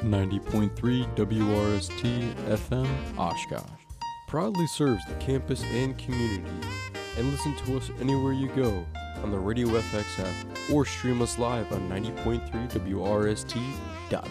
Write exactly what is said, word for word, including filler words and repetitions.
ninety point three W R S T F M Oshkosh proudly serves the campus and community. And listen to us anywhere you go on the Radio F X app or stream us live on ninety point three W R S T dot